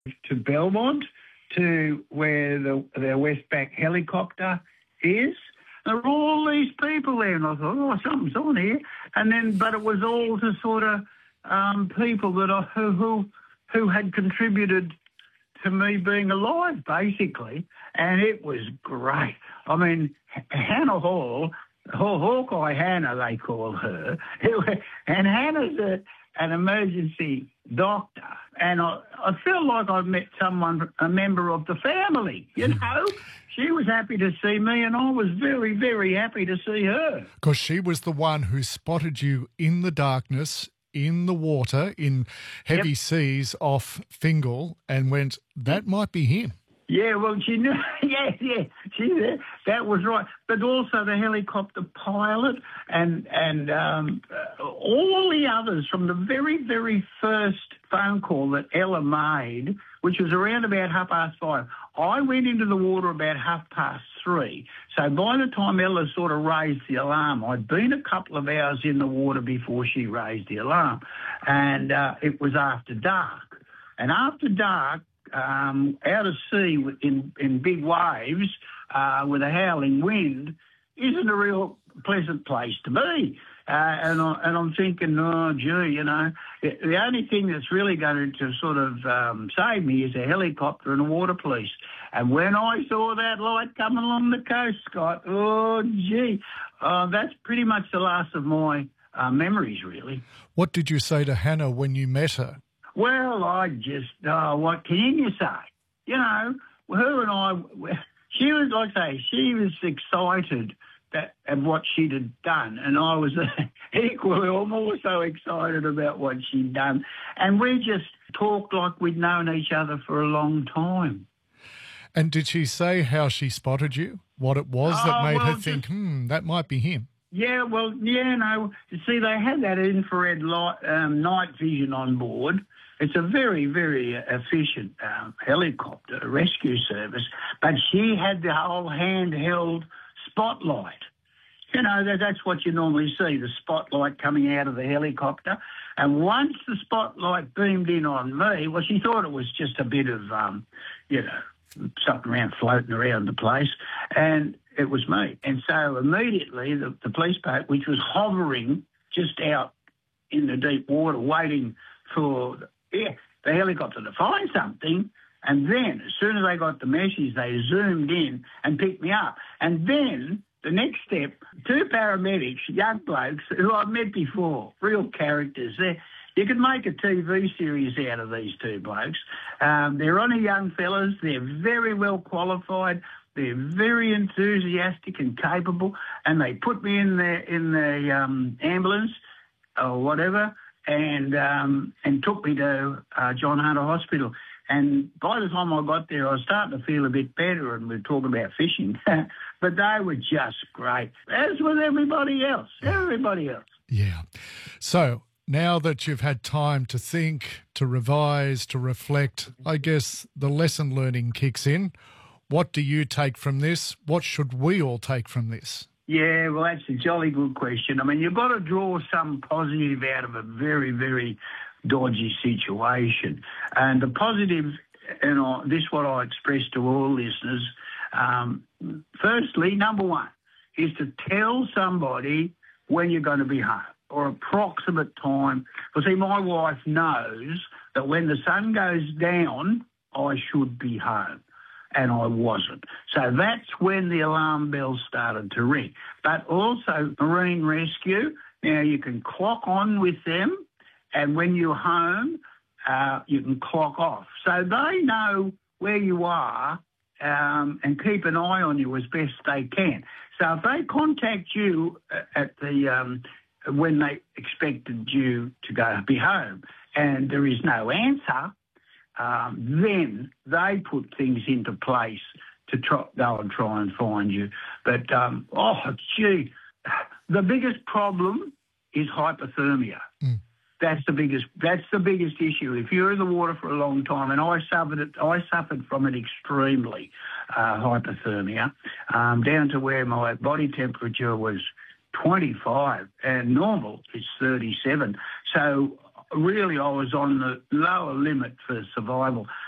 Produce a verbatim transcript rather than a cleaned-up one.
to Belmont, to where the, the Westpac helicopter is. There were all these people there, and I thought, oh, something's on here. And then, but it was all to sort of um, people that I, who, who who had contributed to me being alive, basically. And it was great. I mean, Hannah Hall, Hawkeye Hannah, they call her, and Hannah's a, an emergency doctor, and I, I feel like I've met someone, a member of the family, you know? She was happy to see me, and I was very, very happy to see her. Because she was the one who spotted you in the darkness, in the water, in heavy yep. seas off Fingal, and went, that might be him. Yeah, well, she knew, yeah, yeah, she, that was right. But also the helicopter pilot and and um, all the others from the very, very first phone call that Ella made, which was around about half past five. I went into the water about half past three. So by the time Ella sort of raised the alarm, I'd been a couple of hours in the water before she raised the alarm. And uh, it was after dark. And after dark, Um, out at sea in, in big waves uh, with a howling wind isn't a real pleasant place to be. Uh, and, I, and I'm thinking, oh, gee, you know, the, the only thing that's really going to sort of um, save me is a helicopter and a water police. And when I saw that light coming along the coast, Scott, oh, gee, uh, that's pretty much the last of my uh, memories, really. What did you say to Hannah when you met her? Well, I just, oh, what can you say? You know, her and I, she was, like I say, she was excited that, at what she'd had done, and I was equally or more so excited about what she'd done. And we just talked like we'd known each other for a long time. And did she say how she spotted you? What it was that oh, made well, her just, think, hmm, that might be him? Yeah, well, yeah, no. You see, they had that infrared light, um, night vision on board. It's a very, very efficient um, helicopter rescue service, but she had the whole handheld spotlight. You know, that, that's what you normally see, the spotlight coming out of the helicopter. And once the spotlight beamed in on me, well, she thought it was just a bit of, um, you know, something around floating around the place, and it was me. And so immediately the, the police boat, which was hovering just out in the deep water, waiting for yeah, the helicopter to find something, and then as soon as they got the message, they zoomed in and picked me up. And then the next step, two paramedics, young blokes who I've met before, real characters. They're, you could make a T V series out of these two blokes. Um, they're only young fellas. They're very well qualified. They're very enthusiastic and capable, and they put me in the in the um, ambulance or whatever, and um, and took me to uh, John Hunter Hospital. And by the time I got there, I was starting to feel a bit better, and we were talking about fishing. But they were just great, as with everybody else, everybody else. Yeah. So now that you've had time to think, to revise, to reflect, I guess the lesson learning kicks in. What do you take from this? What should we all take from this? Yeah, well, that's a jolly good question. I mean, you've got to draw some positive out of a very, very dodgy situation. And the positive, and I, this is what I express to all listeners, um, firstly, number one, is to tell somebody when you're going to be home or approximate time. Because, see, my wife knows that when the sun goes down, I should be home. And I wasn't. So that's when the alarm bells started to ring. But also marine rescue, now you can clock on with them, and when you're home, uh, you can clock off. So they know where you are um, and keep an eye on you as best they can. So if they contact you at the um, when they expected you to go be home and there is no answer, Um, then they put things into place to try, go and try and find you. But, um, oh, gee, the biggest problem is hypothermia. Mm. That's the biggest. That's the biggest issue. If you're in the water for a long time, and I suffered it, I suffered from it extremely, uh, hypothermia, um, down to where my body temperature was twenty-five, and normal is thirty-seven. So really, I was on the lower limit for survival.